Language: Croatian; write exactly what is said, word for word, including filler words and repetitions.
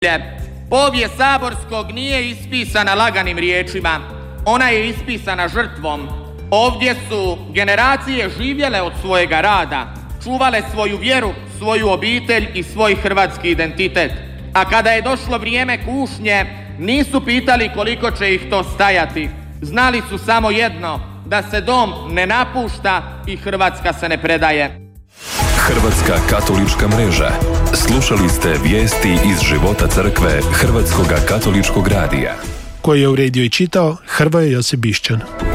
Povijest Saborskog nije ispisana laganim riječima, ona je ispisana žrtvom. Ovdje su generacije živjele od svojega rada, čuvale svoju vjeru, svoju obitelj i svoj hrvatski identitet. A kada je došlo vrijeme kušnje, nisu pitali koliko će ih to stajati. Znali su samo jedno, da se dom ne napušta i Hrvatska se ne predaje. Hrvatska katolička mreža. Slušali ste vijesti iz života crkve Hrvatskoga katoličkog radija. Koji je uredio i čitao Hrvoje Josip Bišćan.